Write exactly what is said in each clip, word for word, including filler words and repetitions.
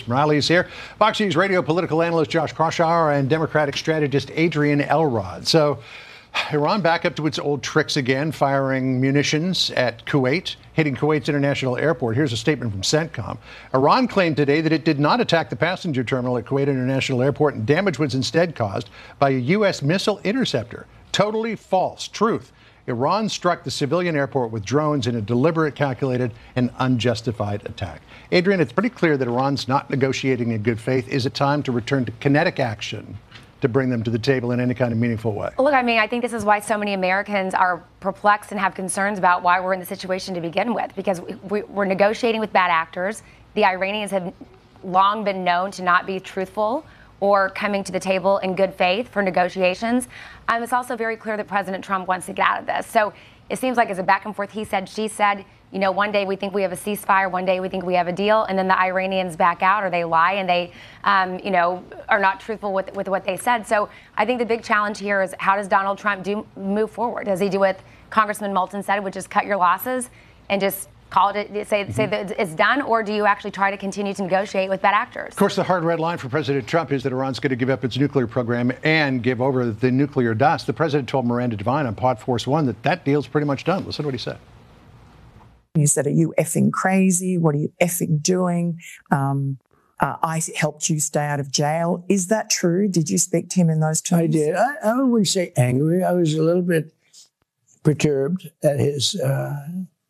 Jason Riley is here. Fox News radio political analyst Josh Kraushaar and Democratic strategist Adrian Elrod. So Iran back up to its old tricks again, firing munitions at Kuwait, hitting Kuwait's international airport. Here's a statement from CENTCOM. Iran claimed today that it did not attack the passenger terminal at Kuwait International Airport, and damage was instead caused by a U S missile interceptor. Totally false. Truth. Iran struck the civilian airport with drones in a deliberate, calculated, and unjustified attack. Adrian, it's pretty clear that Iran's not negotiating in good faith. Is it time to return to kinetic action to bring them to the table in any kind of meaningful way? Look, I mean, I think this is why so many Americans are perplexed and have concerns about why we're in the situation to begin with, because we, we're negotiating with bad actors. The Iranians have long been known to not be truthful or coming to the table in good faith for negotiations. Um, it's also very clear that President Trump wants to get out of this. So it seems like it's a back and forth, he said, she said. You know, one day we think we have a ceasefire, one day we think we have a deal, and then the Iranians back out or they lie and they, um, you know, are not truthful with, with what they said. So I think the big challenge here is how does Donald Trump do move forward? Does he do what Congressman Moulton said, which is cut your losses and just call it, say, mm-hmm. say that it's done, or do you actually try to continue to negotiate with bad actors? Of course, the hard red line for President Trump is that Iran's going to give up its nuclear program and give over the nuclear dust. The president told Miranda Devine on Pod Force One that that deal's pretty much done. Listen to what he said. You said, are you effing crazy? What are you effing doing? Um, uh, I helped you stay out of jail. Is that true? Did you speak to him in those terms? I did. I, I wouldn't say angry. I was a little bit perturbed at his uh,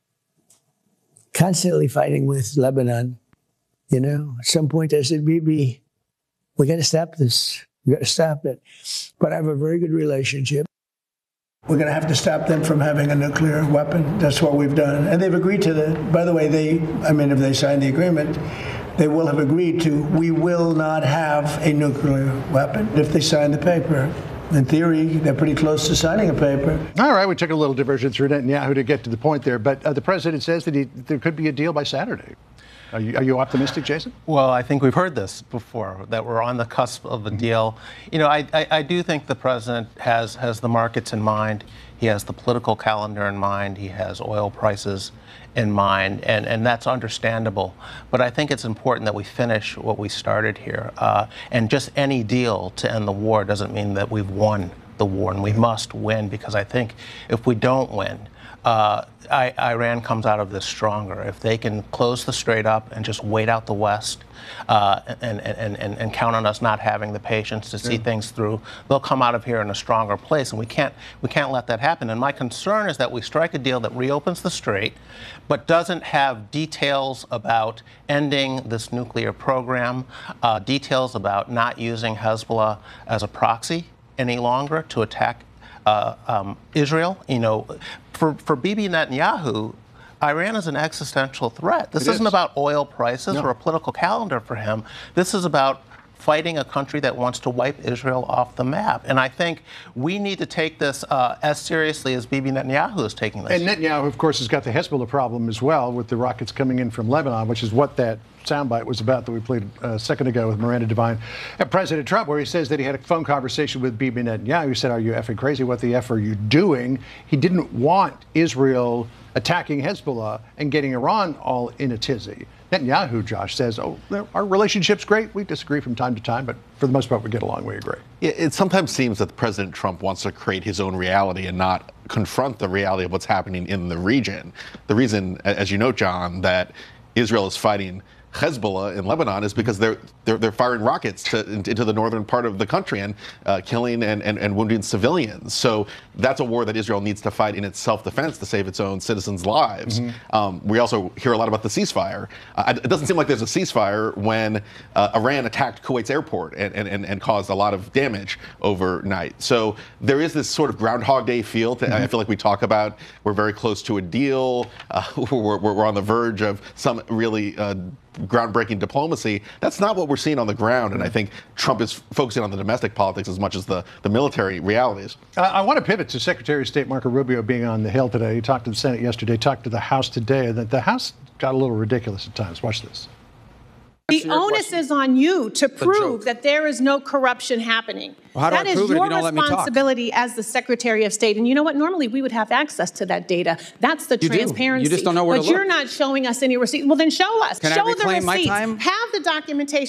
constantly fighting with Lebanon. You know, at some point I said, Bibi, we got to stop this. We got to stop it. But I have a very good relationship. We're going to have to stop them from having a nuclear weapon. That's what we've done. And they've agreed to that. By the way, they, I mean, if they sign the agreement, they will have agreed to, we will not have a nuclear weapon if they sign the paper. In theory, they're pretty close to signing a paper. All right, we took a little diversion through Netanyahu to get to the point there, but uh, the president says that he, there could be a deal by Saturday. Are you, are you optimistic, Jason? Well, I think we've heard this before, that we're on the cusp of a deal. You know, I, I, I do think the president has, has the markets in mind. He has the political calendar in mind. He has oil prices in mind, and, and that's understandable. But I think it's important that we finish what we started here. Uh, and just any deal to end the war doesn't mean that we've won the war, and we must win, because I think if we don't win, Uh, I, Iran comes out of this stronger. If they can close the Strait up and just wait out the West uh, and, and, and, and count on us not having the patience to see yeah. things through, they'll come out of here in a stronger place. And we can't, we can't let that happen. And my concern is that we strike a deal that reopens the Strait, but doesn't have details about ending this nuclear program, uh, details about not using Hezbollah as a proxy any longer to attack Uh, um, Israel. You know, for, for Bibi Netanyahu, Iran is an existential threat. This it isn't is. about oil prices no. or a political calendar for him. This is about fighting a country that wants to wipe Israel off the map. And I think we need to take this uh, as seriously as Bibi Netanyahu is taking this. And Netanyahu, of course, has got the Hezbollah problem as well with the rockets coming in from Lebanon, which is what that soundbite was about that we played a second ago with Miranda Devine and President Trump, where he says that he had a phone conversation with Bibi Netanyahu. He said, are you effing crazy? What the F are you doing? He didn't want Israel attacking Hezbollah and getting Iran all in a tizzy. Netanyahu, Josh, says, oh, our relationship's great. We disagree from time to time, but for the most part, we get along. We agree. Yeah, it sometimes seems that President Trump wants to create his own reality and not confront the reality of what's happening in the region. The reason, as you note, John, that Israel is fighting Hezbollah in Lebanon is because they're they're, they're firing rockets to, into the northern part of the country and uh, killing and, and, and wounding civilians. So that's a war that Israel needs to fight in its self-defense to save its own citizens' lives. Mm-hmm. Um, we also hear a lot about the ceasefire. Uh, it doesn't seem like there's a ceasefire when uh, Iran attacked Kuwait's airport and, and, and caused a lot of damage overnight. So there is this sort of Groundhog Day feel. To, mm-hmm. I feel like we talk about we're very close to a deal. Uh, we're, we're on the verge of some really uh, groundbreaking diplomacy. That's not what we're seeing on the ground, and I think Trump is focusing on the domestic politics as much as the, the military realities. Uh, I want to pivot to Secretary of State Marco Rubio being on the Hill today. He talked to the Senate yesterday, talked to the House today, and the House got a little ridiculous at times. Watch this. The onus is on you to prove that there is no corruption happening. Well, how do that I is prove it if your you don't let me talk? responsibility as the Secretary of State. And you know what? Normally we would have access to that data. That's the You do. transparency. You just don't know where but to look. you're not showing us any receipts. Well, then show us. Can I show the reclaim my receipts. time? Have the documentation.